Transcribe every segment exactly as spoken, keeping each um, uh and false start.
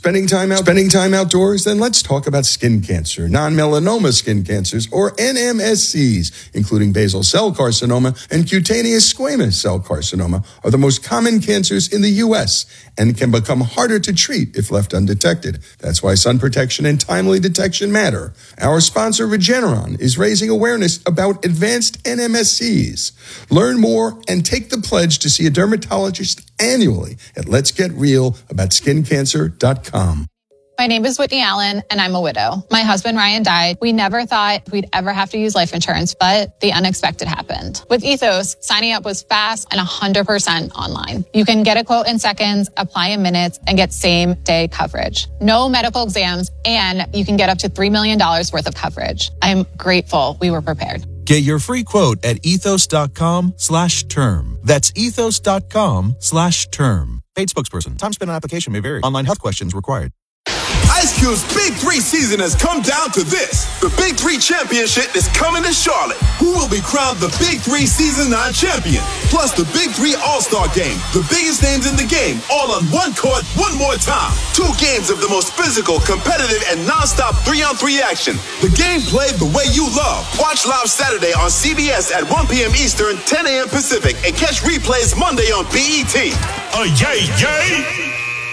Spending time out, spending time outdoors? Then let's talk about skin cancer. Non-melanoma skin cancers, or N M S Cs, including basal cell carcinoma and cutaneous squamous cell carcinoma, are the most common cancers in the U S and can become harder to treat if left undetected. That's why sun protection and timely detection matter. Our sponsor, Regeneron, is raising awareness about advanced N M S Cs. Learn more and take the pledge to see a dermatologist annually at lets get real about skin cancer dot com. My name is Whitney Allen, and I'm a widow. My husband, Ryan, died. We never thought we'd ever have to use life insurance, but the unexpected happened. With Ethos, signing up was fast and one hundred percent online. You can get a quote in seconds, apply in minutes, and get same-day coverage. No medical exams, and you can get up to three million dollars worth of coverage. I'm grateful we were prepared. Get your free quote at ethos.com slash term. That's ethos.com slash term. Paid spokesperson. Time spent on application may vary. Online health questions required. Ice Cube's Big Three season has come down to this. The Big Three Championship is coming to Charlotte. Who will be crowned the Big Three Season nine champion? Plus the Big Three All-Star Game. The biggest names in the game, all on one court, one more time. Two games of the most physical, competitive, and non-stop three-on-three action. The game played the way you love. Watch live Saturday on C B S at one p.m. Eastern, ten a.m. Pacific, and catch replays Monday on B E T. Uh, yay, yay!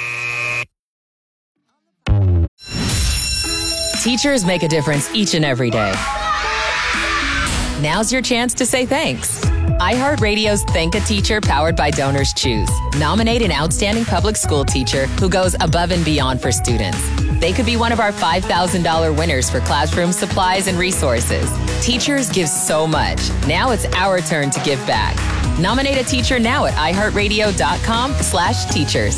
Teachers make a difference each and every day. Now's your chance to say thanks. iHeartRadio's Thank a Teacher, powered by Donors Choose. Nominate an outstanding public school teacher who goes above and beyond for students. They could be one of our five thousand dollars winners for classroom supplies and resources. Teachers give so much. Now it's our turn to give back. Nominate a teacher now at iHeartRadio.com slash teachers.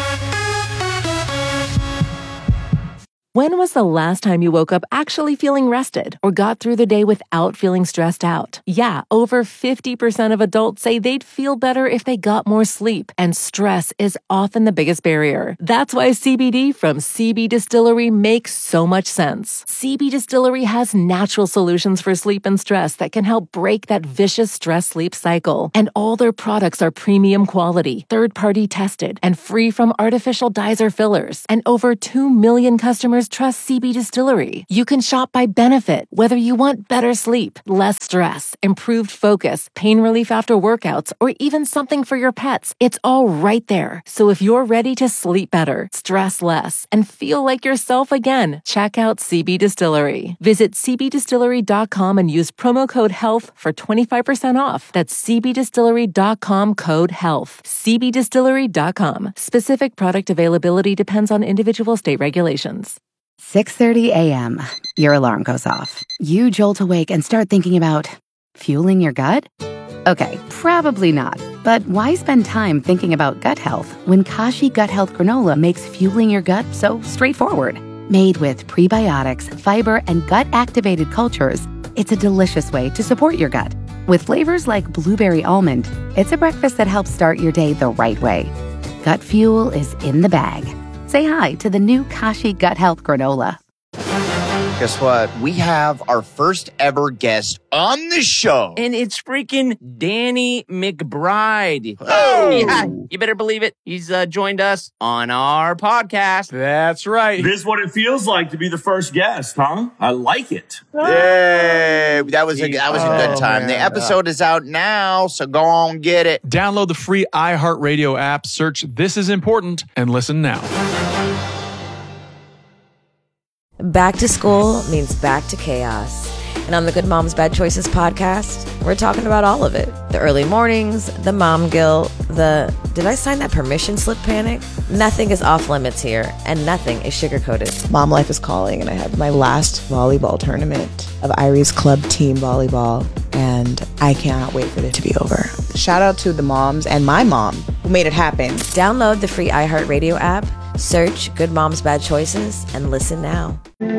When was the last time you woke up actually feeling rested or got through the day without feeling stressed out? Yeah, over fifty percent of adults say they'd feel better if they got more sleep, and stress is often the biggest barrier. That's why C B D from C B Distillery makes so much sense. C B Distillery has natural solutions for sleep and stress that can help break that vicious stress-sleep cycle. And all their products are premium quality, third-party tested, and free from artificial dyes or fillers. And over two million customers trust C B Distillery. You can shop by benefit, whether you want better sleep, less stress, improved focus, pain relief after workouts, or even something for your pets. It's all right there. So if you're ready to sleep better, stress less, and feel like yourself again, check out C B Distillery. Visit c b distillery dot com and use promo code HEALTH for twenty-five percent off. That's c b distillery dot com code HEALTH. c b distillery dot com. Specific product availability depends on individual state regulations. six thirty a.m. Your alarm goes off. You jolt awake and start thinking about fueling your gut? Okay, probably not. But why spend time thinking about gut health when Kashi Gut Health Granola makes fueling your gut so straightforward? Made with prebiotics, fiber, and gut-activated cultures, it's a delicious way to support your gut. With flavors like blueberry almond, it's a breakfast that helps start your day the right way. Gut fuel is in the bag. Say hi to the new Kashi Gut Health Granola. Guess what? We have our first ever guest on the show. And it's freaking Danny McBride. Oh! Yeah, you better believe it. He's uh, joined us on our podcast. That's right. This is what it feels like to be the first guest, huh? I like it. Yay! That was a, that was a good Oh, time. man. The episode is out now, so go on get it. Download the free iHeartRadio app, search This Is Important, and listen now. Back to school means back to chaos. And on the Good Moms Bad Choices podcast, we're talking about all of it. The early mornings, the mom guilt, the did I sign that permission slip panic? Nothing is off limits here, and nothing is sugar-coated. Mom life is calling, and I have my last volleyball tournament of Irie's club team volleyball, and I cannot wait for it to be over. Shout out to the moms and my mom who made it happen. Download the free iHeartRadio app, search Good Moms Bad Choices, and listen now.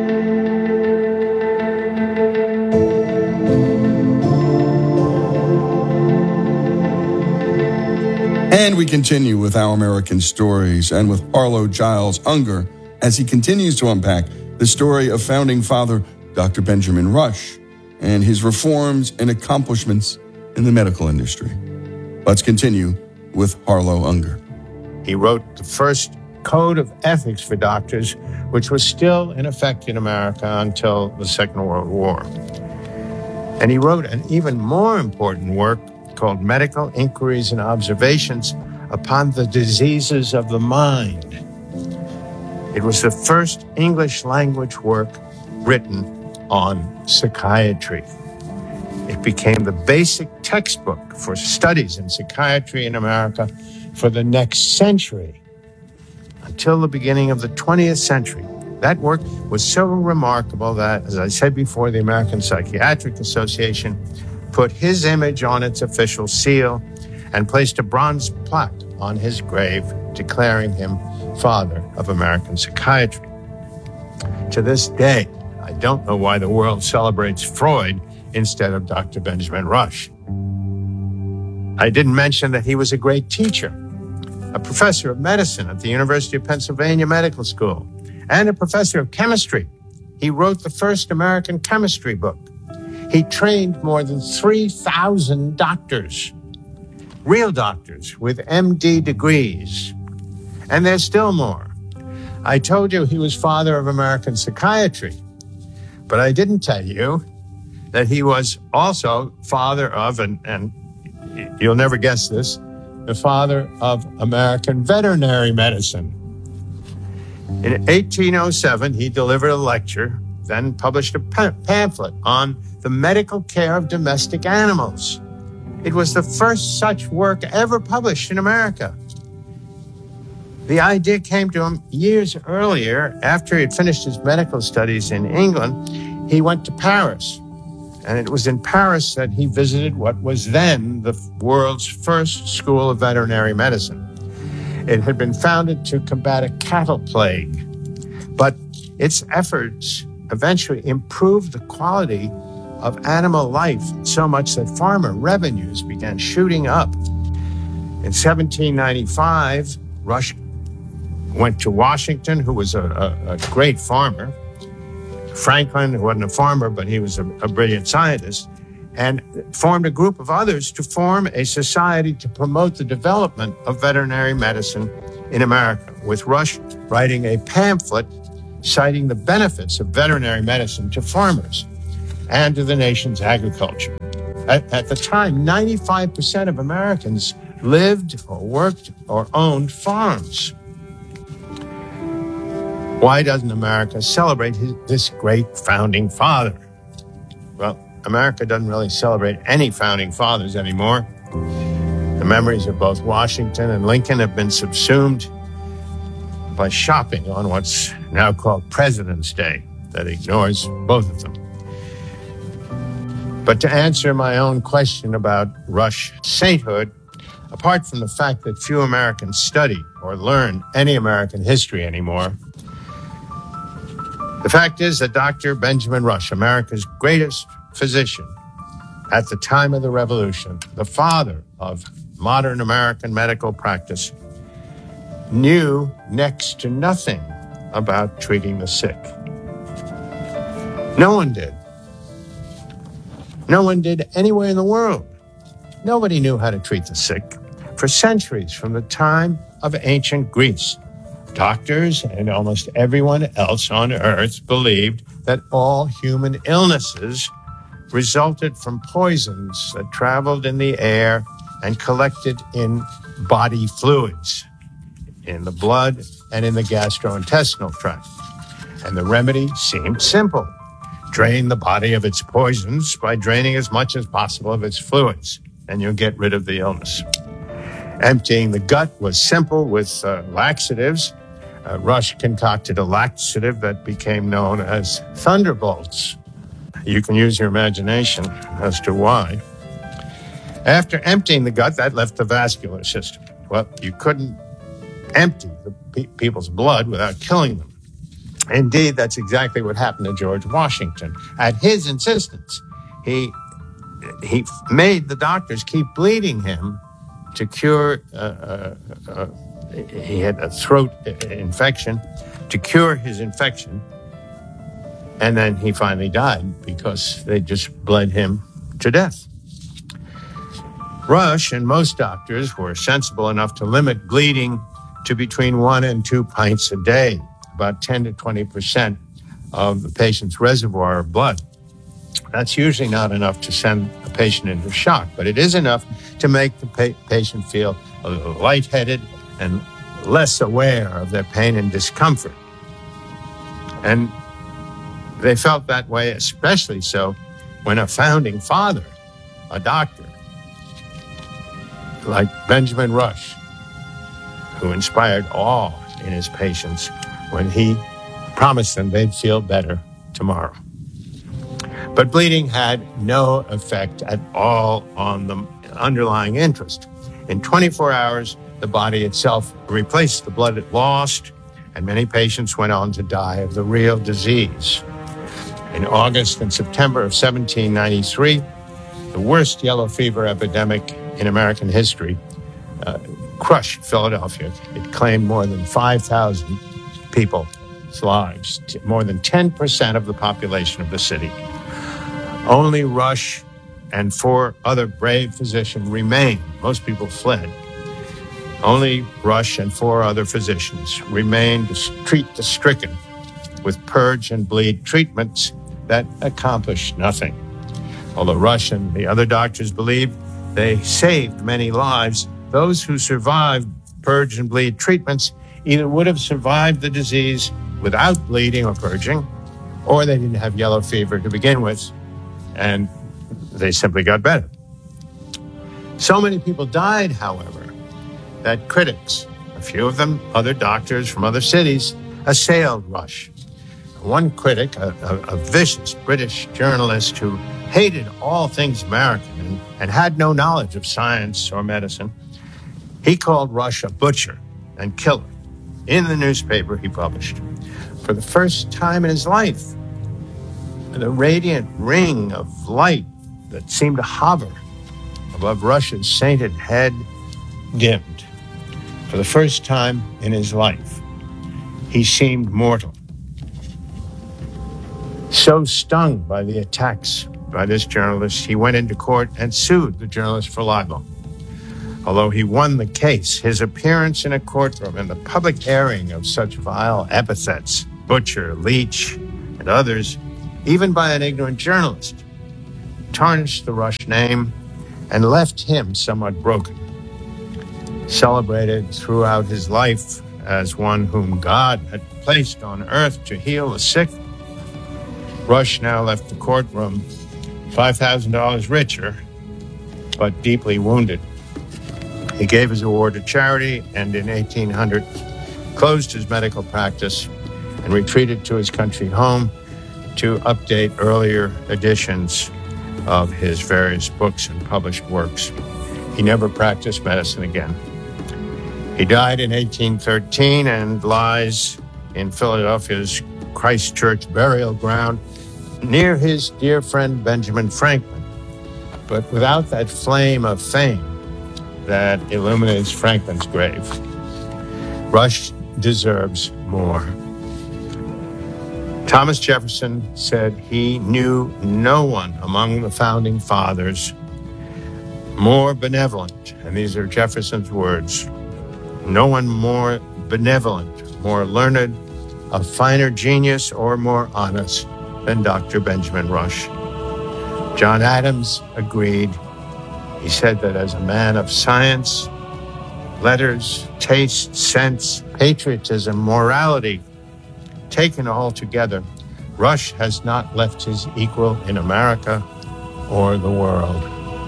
And we continue with Our American Stories and with Harlow Giles Unger as he continues to unpack the story of founding father Doctor Benjamin Rush and his reforms and accomplishments in the medical industry. Let's continue with Harlow Unger. He wrote the first code of ethics for doctors, which was still in effect in America until the Second World War. And he wrote an even more important work called Medical Inquiries and Observations upon the Diseases of the Mind. It was the first English language work written on psychiatry. It became the basic textbook for studies in psychiatry in America for the next century, until the beginning of the twentieth century. That work was so remarkable that, as I said before, the American Psychiatric Association put his image on its official seal and placed a bronze plaque on his grave declaring him father of American psychiatry. To this day, I don't know why the world celebrates Freud instead of Doctor Benjamin Rush. I didn't mention that he was a great teacher, a professor of medicine at the University of Pennsylvania Medical School, and a professor of chemistry. He wrote the first American chemistry book. He trained more than three thousand doctors, real doctors with M D degrees. And there's still more. I told you he was father of American psychiatry, but I didn't tell you that he was also father of, and, and you'll never guess this, the father of American veterinary medicine. In eighteen oh seven, he delivered a lecture, then published a pamphlet on the medical care of domestic animals. It was the first such work ever published in America. The idea came to him years earlier. After he had finished his medical studies in England, he went to Paris. And it was in Paris that he visited what was then the world's first school of veterinary medicine. It had been founded to combat a cattle plague, but its efforts eventually improved the quality of animal life so much that farmer revenues began shooting up. In seventeen ninety-five, Rush went to Washington, who was a, a, a great farmer, Franklin, who wasn't a farmer, but he was a, a brilliant scientist, and formed a group of others to form a society to promote the development of veterinary medicine in America, with Rush writing a pamphlet citing the benefits of veterinary medicine to farmers and to the nation's agriculture. At, at the time, ninety-five percent of Americans lived or worked or owned farms. Why doesn't America celebrate his, this great founding father? Well, America doesn't really celebrate any founding fathers anymore. The memories of both Washington and Lincoln have been subsumed by shopping on what's now called President's Day that ignores both of them. But to answer my own question about Rush sainthood, apart from the fact that few Americans study or learn any American history anymore, the fact is that Doctor Benjamin Rush, America's greatest physician at the time of the Revolution, the father of modern American medical practice, knew next to nothing about treating the sick. No one did. No one did anywhere in the world. Nobody knew how to treat the sick. For centuries, from the time of ancient Greece, doctors and almost everyone else on earth believed that all human illnesses resulted from poisons that traveled in the air and collected in body fluids, in the blood and in the gastrointestinal tract. And the remedy seemed simple. Drain the body of its poisons by draining as much as possible of its fluids, and you'll get rid of the illness. Emptying the gut was simple with uh, laxatives. Uh, Rush concocted a laxative that became known as Thunderbolts. You can use your imagination as to why. After emptying the gut, that left the vascular system. Well, you couldn't empty the pe- people's blood without killing them. Indeed, that's exactly what happened to George Washington. At his insistence, he he made the doctors keep bleeding him to cure, uh, uh, uh, he had a throat infection, to cure his infection. And then he finally died because they just bled him to death. Rush and most doctors were sensible enough to limit bleeding to between one and two pints a day, about ten to twenty percent of the patient's reservoir of blood. That's usually not enough to send a patient into shock, but it is enough to make the pa- patient feel a little lightheaded and less aware of their pain and discomfort. And they felt that way, especially so when a founding father, a doctor, like Benjamin Rush, who inspired awe in his patients when he promised them they'd feel better tomorrow. But bleeding had no effect at all on the underlying interest. In twenty-four hours, the body itself replaced the blood it lost, and many patients went on to die of the real disease. In August and September of seventeen ninety-three, the worst yellow fever epidemic in American history uh, crushed Philadelphia. It claimed more than five thousand people's lives, more than ten percent of the population of the city. Only Rush and four other brave physicians remained. Most people fled. Only Rush and four other physicians remained to treat the stricken with purge and bleed treatments that accomplished nothing. Although Rush and the other doctors believed they saved many lives, those who survived purge and bleed treatments either would have survived the disease without bleeding or purging, or they didn't have yellow fever to begin with, and they simply got better. So many people died, however, that critics, a few of them other doctors from other cities, assailed Rush. One critic, a, a, a vicious British journalist who hated all things American and, and had no knowledge of science or medicine, he called Rush a butcher and killer in the newspaper he published. For the first time in his life, the radiant ring of light that seemed to hover above Rush's sainted head dimmed. For the first time in his life, he seemed mortal. So stung by the attacks by this journalist, he went into court and sued the journalist for libel. Although he won the case, his appearance in a courtroom and the public airing of such vile epithets, butcher, leech, and others, even by an ignorant journalist, tarnished the Rush name and left him somewhat broken. Celebrated throughout his life as one whom God had placed on earth to heal the sick, Rush now left the courtroom five thousand dollars richer, but deeply wounded. He gave his award to charity and in eighteen hundred closed his medical practice and retreated to his country home to update earlier editions of his various books and published works. He never practiced medicine again. He died in eighteen thirteen and lies in Philadelphia's Christ Church burial ground near his dear friend Benjamin Franklin, but without that flame of fame that illuminates Franklin's grave. Rush deserves more. Thomas Jefferson said he knew no one among the founding fathers more benevolent, and these are Jefferson's words, no one more benevolent, more learned, of finer genius, or more honest than Doctor Benjamin Rush. John Adams agreed. He said that as a man of science, letters, taste, sense, patriotism, morality, taken all together, Rush has not left his equal in America or the world.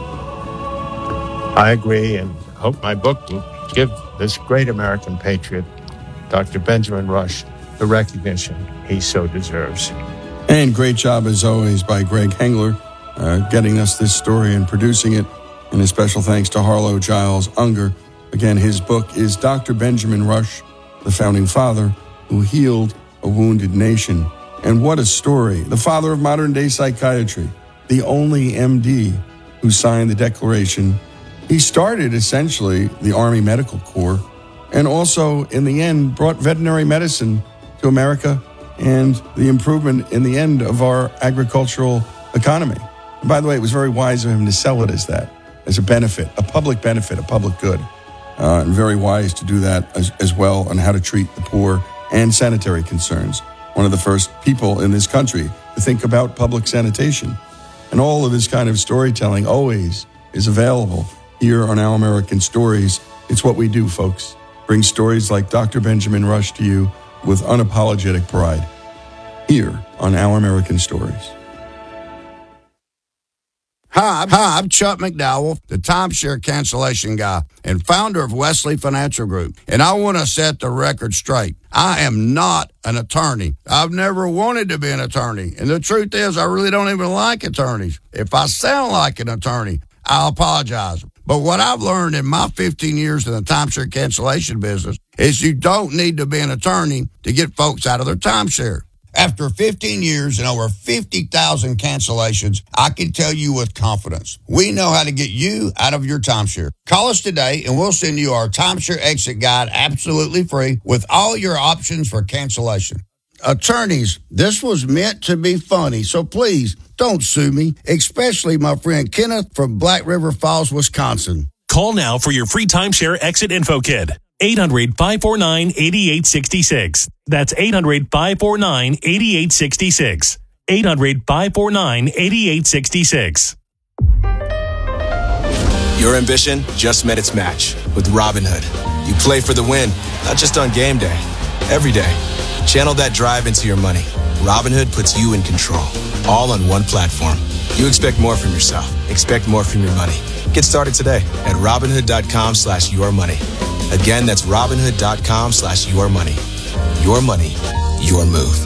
I agree and hope my book will give this great American patriot, Doctor Benjamin Rush, the recognition he so deserves. And great job, as always, by Greg Hengler, uh, getting us this story and producing it. And a special thanks to Harlow Giles Unger. Again, his book is Doctor Benjamin Rush, the founding father who healed a wounded nation. And what a story. The father of modern-day psychiatry, the only M D who signed the Declaration. He started, essentially, the Army Medical Corps, and also, in the end, brought veterinary medicine to America and the improvement in the end of our agricultural economy. And by the way, it was very wise of him to sell it as that, as a benefit, a public benefit, a public good. uh, and very wise to do that as, as well on how to treat the poor and sanitary concerns. One of the first people in this country to think about public sanitation. And all of this kind of storytelling always is available here on Our American Stories. It's what we do, folks. Bring stories like Doctor Benjamin Rush to you with unapologetic pride here on Our American Stories. Hi, hi, I'm Chuck McDowell, the timeshare cancellation guy and founder of Wesley Financial Group. And I want to set the record straight. I am not an attorney. I've never wanted to be an attorney. And the truth is, I really don't even like attorneys. If I sound like an attorney, I'll apologize. But what I've learned in my fifteen years in the timeshare cancellation business is you don't need to be an attorney to get folks out of their timeshare. After fifteen years and over fifty thousand cancellations, I can tell you with confidence, we know how to get you out of your timeshare. Call us today and we'll send you our timeshare exit guide absolutely free with all your options for cancellation. Attorneys, this was meant to be funny, so please don't sue me, especially my friend Kenneth from Black River Falls, Wisconsin. Call now for your free timeshare exit info kit. eight hundred, five four nine, eight eight six six. That's eight hundred, five four nine, eight eight six six. eight hundred, five four nine, eight eight six six. Your ambition just met its match with Robinhood. You play for the win, not just on game day, every day. Channel that drive into your money. Robinhood puts you in control, all on one platform. You expect more from yourself. Expect more from your money. Get started today at Robinhood.com slash your money. Again, that's Robinhood.com slash your money. Your money, your move.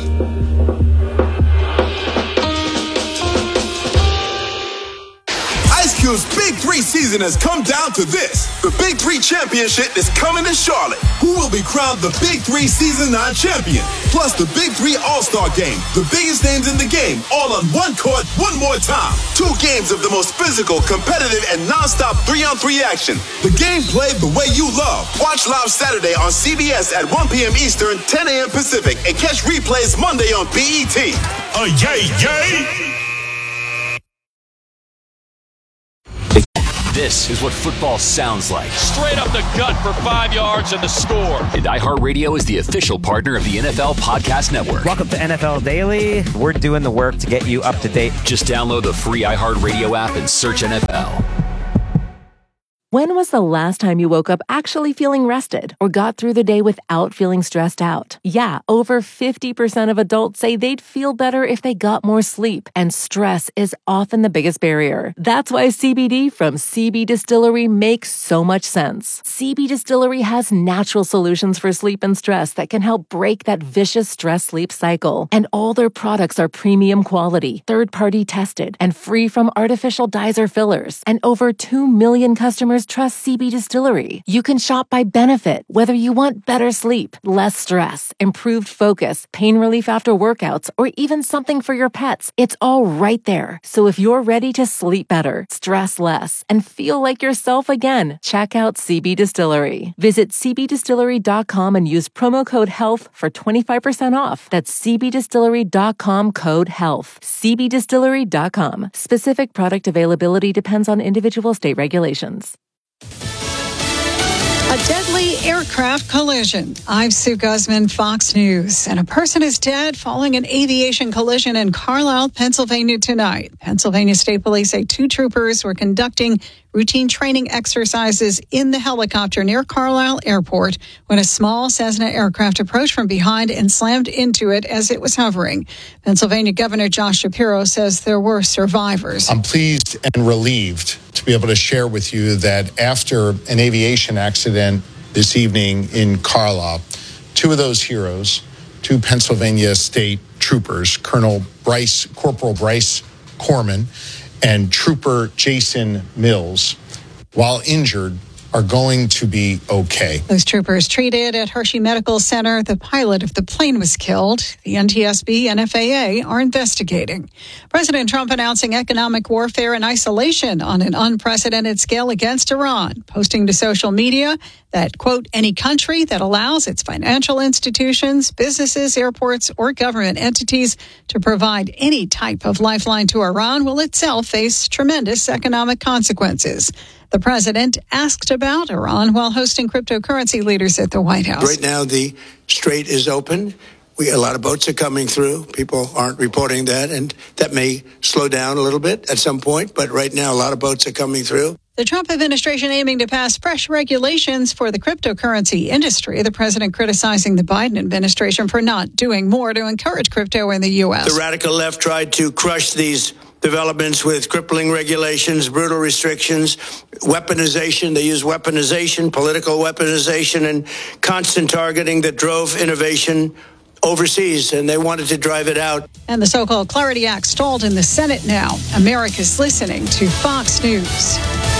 Ice Cube's Big Three season has come down to this. The Big Three Championship is coming to Charlotte. Who will be crowned the Big Three Season nine champion? Plus the Big Three All-Star Game. The biggest names in the game, all on one court, one more time. Two games of the most physical, competitive, and non-stop three-on-three action. The game played the way you love. Watch live Saturday on C B S at one p.m. Eastern, ten a.m. Pacific, and catch replays Monday on B E T. Oh, yay, yay! This is what football sounds like. Straight up the gut for five yards and the score. And iHeartRadio is the official partner of the N F L Podcast Network. Welcome to N F L Daily. We're doing the work to get you up to date. Just download the free iHeartRadio app and search N F L. When was the last time you woke up actually feeling rested or got through the day without feeling stressed out? Yeah, over fifty percent of adults say they'd feel better if they got more sleep, and stress is often the biggest barrier. That's why C B D from C B Distillery makes so much sense. C B Distillery has natural solutions for sleep and stress that can help break that vicious stress-sleep cycle. And all their products are premium quality, third-party tested, and free from artificial dyes or fillers. And over two million customers trust C B Distillery. You can shop by benefit, whether you want better sleep, less stress, improved focus, pain relief after workouts, or even something for your pets. It's all right there. So if you're ready to sleep better, stress less, and feel like yourself again, check out C B Distillery. Visit c b distillery dot com and use promo code HEALTH for twenty-five percent off. That's c b distillery dot com code HEALTH. c b distillery dot com. Specific product availability depends on individual state regulations. A deadly aircraft collision. I'm Sue Guzman, Fox News. And a person is dead following an aviation collision in Carlisle, Pennsylvania tonight. Pennsylvania State Police say two troopers were conducting routine training exercises in the helicopter near Carlisle Airport when a small Cessna aircraft approached from behind and slammed into it as it was hovering. Pennsylvania Governor Josh Shapiro says there were survivors. I'm pleased and relieved to be able to share with you that after an aviation accident this evening in Carlisle, two of those heroes, two Pennsylvania State troopers, Colonel Bryce, Corporal Bryce Corman, and Trooper Jason Mills, while injured, are going to be okay. Those troopers treated at Hershey Medical Center. The pilot of the plane was killed. The N T S B and F A A are investigating. President Trump announcing economic warfare and isolation on an unprecedented scale against Iran, posting to social media that, quote, any country that allows its financial institutions, businesses, airports, or government entities to provide any type of lifeline to Iran will itself face tremendous economic consequences. The president asked about Iran while hosting cryptocurrency leaders at the White House. Right now, the strait is open. We, a lot of boats are coming through. People aren't reporting that, and that may slow down a little bit at some point. But right now, a lot of boats are coming through. The Trump administration aiming to pass fresh regulations for the cryptocurrency industry. The president criticizing the Biden administration for not doing more to encourage crypto in the U S. The radical left tried to crush these developments with crippling regulations, brutal restrictions, weaponization. They use weaponization, political weaponization, and constant targeting that drove innovation overseas, and they wanted to drive it out. And the so-called Clarity Act stalled in the Senate now. America's listening to Fox News.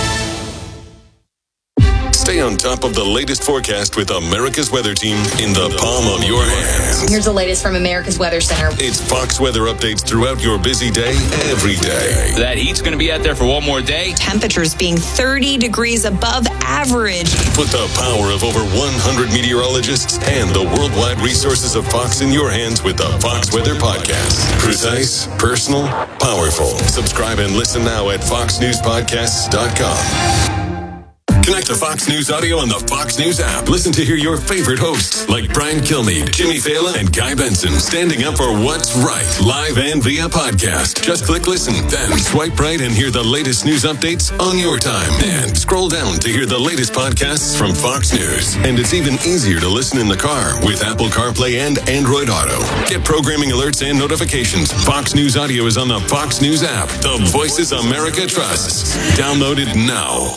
Stay on top of the latest forecast with America's Weather Team in the palm of your hands. Here's the latest from America's Weather Center. It's Fox weather updates throughout your busy day, every day. That heat's going to be out there for one more day. Temperatures being thirty degrees above average. Put the power of over one hundred meteorologists and the worldwide resources of Fox in your hands with the Fox Weather Podcast. Precise, personal, powerful. Subscribe and listen now at fox news podcasts dot com. Connect to Fox News Audio on the Fox News app. Listen to hear your favorite hosts like Brian Kilmeade, Jimmy Fallon, and Guy Benson standing up for what's right, live and via podcast. Just click listen, then swipe right and hear the latest news updates on your time. And scroll down to hear the latest podcasts from Fox News. And it's even easier to listen in the car with Apple CarPlay and Android Auto. Get programming alerts and notifications. Fox News Audio is on the Fox News app. The voices America trusts. Download it now.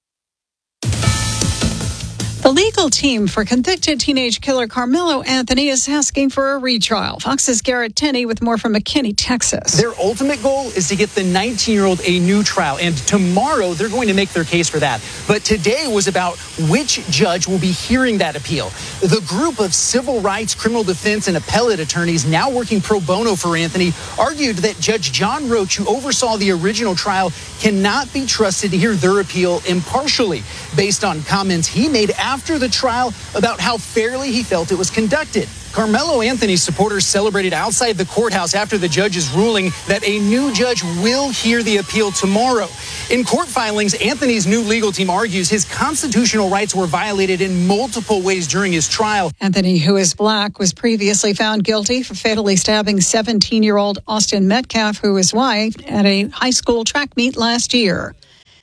The legal team for convicted teenage killer Carmelo Anthony is asking for a retrial. Fox's Garrett Tenney with more from McKinney, Texas. Their ultimate goal is to get the nineteen-year-old a new trial, and tomorrow they're going to make their case for that. But today was about which judge will be hearing that appeal. The group of civil rights, criminal defense, and appellate attorneys now working pro bono for Anthony argued that Judge John Roach, who oversaw the original trial, cannot be trusted to hear their appeal impartially, based on comments he made after the trial about how fairly he felt it was conducted. Carmelo Anthony's supporters celebrated outside the courthouse after the judge's ruling that a new judge will hear the appeal tomorrow. In court filings, Anthony's new legal team argues his constitutional rights were violated in multiple ways during his trial. Anthony, who is black, was previously found guilty for fatally stabbing seventeen-year-old Austin Metcalf, who was white, at a high school track meet last year.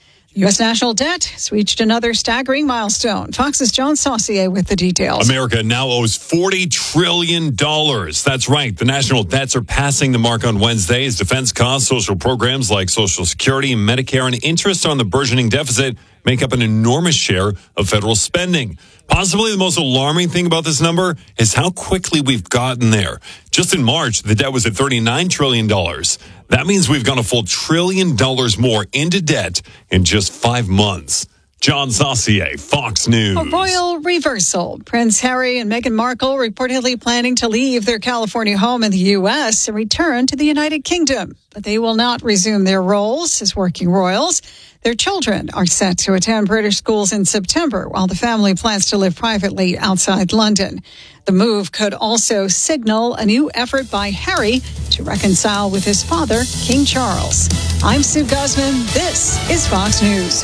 U S national debt has reached another staggering milestone. Fox's John Saucier with the details. America now owes forty trillion dollars. That's right. The national debts are passing the mark on Wednesday as defense costs, social programs like Social Security and Medicare, and interest on the burgeoning deficit make up an enormous share of federal spending. Possibly the most alarming thing about this number is how quickly we've gotten there. Just in March, the debt was at thirty-nine trillion dollars. That means we've gone a full trillion dollars more into debt in just five months. John Saucier, Fox News. A royal reversal. Prince Harry and Meghan Markle reportedly planning to leave their California home in the U S and return to the United Kingdom. But they will not resume their roles as working royals. Their children are set to attend British schools in September, while the family plans to live privately outside London. The move could also signal a new effort by Harry to reconcile with his father, King Charles. I'm Sue Guzman. This is Fox News.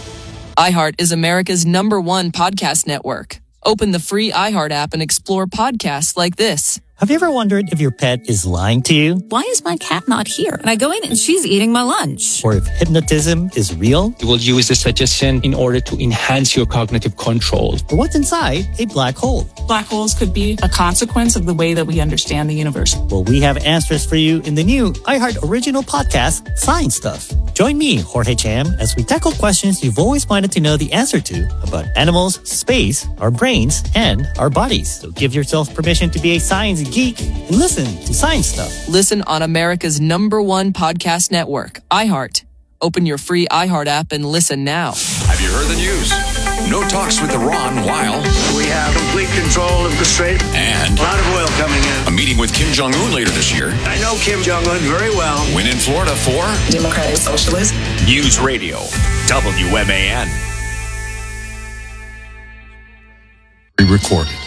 iHeart is America's number one podcast network. Open the free iHeart app and explore podcasts like this. Have you ever wondered if your pet is lying to you? Why is my cat not here? And I go in and she's eating my lunch. Or if hypnotism is real? You will use the suggestion in order to enhance your cognitive control. Or what's inside a black hole? Black holes could be a consequence of the way that we understand the universe. Well, we have answers for you in the new iHeart original podcast, Science Stuff. Join me, Jorge Cham, as we tackle questions you've always wanted to know the answer to about animals, space, our brains, and our bodies. So give yourself permission to be a science geek and listen to Science Stuff. Listen on America's number one podcast network, iHeart. Open your free iHeart app and listen now. Have you heard the news? No talks with Iran while we have complete control of the strait. And a lot of oil coming in. A meeting with Kim Jong-un later this year. I know Kim Jong-un very well. Win in Florida for Democratic Socialist News Radio, W M A N. Pre-recorded.